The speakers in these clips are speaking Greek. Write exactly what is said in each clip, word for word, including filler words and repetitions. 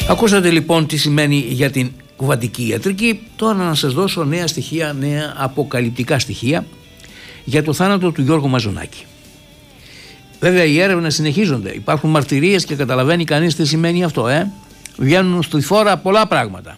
Ακούσατε λοιπόν τι σημαίνει για την κουβαντική ιατρική. Τώρα να σας δώσω νέα στοιχεία, νέα αποκαλυπτικά στοιχεία για το θάνατο του Γιώργου Μαζονάκη. Βέβαια οι έρευνες συνεχίζονται, υπάρχουν μαρτυρίες και καταλαβαίνει κανείς τι σημαίνει αυτό, ε? Βγαίνουν στη φόρα πολλά πράγματα.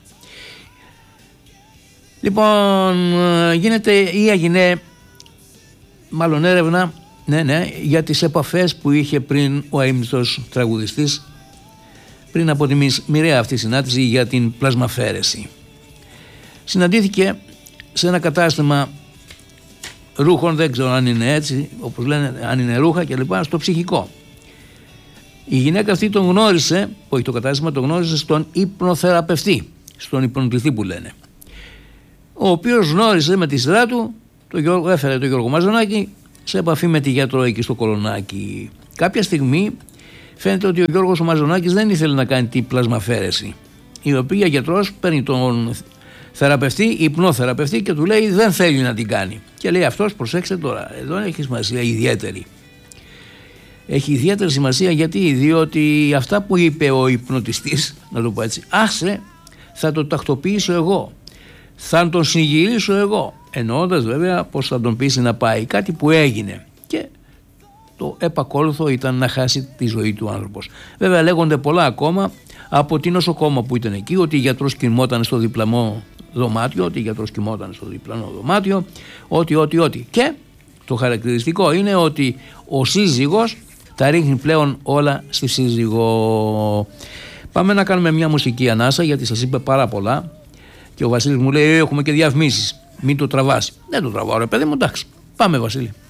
Λοιπόν, γίνεται ή έγινε μάλλον έρευνα, ναι, ναι, για τις επαφές που είχε πριν ο αείμνηστος τραγουδιστής πριν από τη μοιραία αυτή συνάντηση για την πλασμαφαίρεση. Συναντήθηκε σε ένα κατάστημα ρούχων, δεν ξέρω αν είναι έτσι, όπως λένε, αν είναι ρούχα και λοιπά, στο Ψυχικό. Η γυναίκα αυτή τον γνώρισε, όχι το κατάστημα, τον γνώρισε στον υπνοθεραπευτή, στον υπνοτιστή που λένε, ο οποίος γνώρισε με τη σειρά του, το Γιώργο, έφερε τον Γιώργο Μαζονάκη σε επαφή με τη γιατρό εκεί στο Κολονάκι. Κάποια στιγμή φαίνεται ότι ο Γιώργος ο Μαζονάκης δεν ήθελε να κάνει την πλασμαφαίρεση, η οποία γιατρός παίρνει τον θεραπευτή, υπνοθεραπευτή, και του λέει δεν θέλει να την κάνει. Και λέει αυτός, προσέξτε τώρα, εδώ έχει σημασία ιδιαίτερη. Έχει ιδιαίτερη σημασία γιατί, διότι αυτά που είπε ο υπνοτιστής, να το πω έτσι, άσε, θα το τακτοποιήσω εγώ, θα τον συγγυρίσω εγώ, εννοώντας βέβαια πως θα τον πείσει να πάει, κάτι που έγινε, και το επακόλουθο ήταν να χάσει τη ζωή του άνθρωπος. Βέβαια λέγονται πολλά ακόμα από την νοσοκόμα που ήταν εκεί, ότι η γιατρός κοιμόταν στο διπλανό δωμάτιο, ότι η γιατρός κοιμόταν στο διπλανό δωμάτιο, ότι, ότι, ότι. Και το χαρακτηριστικό είναι ότι ο σύζυγος τα ρίχνει πλέον όλα στη σύζυγο. Πάμε να κάνουμε μια μουσική ανάσα, γιατί σας είπε πάρα πολλά και ο Βασίλης μου λέει έχουμε και διαφημίσεις, μην το τραβάς. Δεν το τραβάω ρε παιδί μου, εντάξει, πάμε Βασίλη.